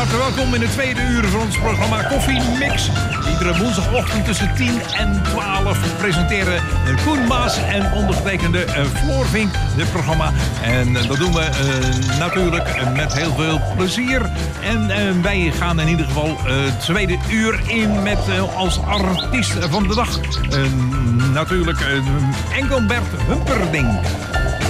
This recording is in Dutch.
harte welkom in het tweede uur van ons programma Koffie Mix. Iedere woensdagochtend tussen 10 en 12 presenteren Koen Maas en ondergetekende Floor Vink dit programma. En dat doen we natuurlijk met heel veel plezier. En wij gaan in ieder geval het tweede uur in met als artiest van de dag natuurlijk Engelbert Humperdinck.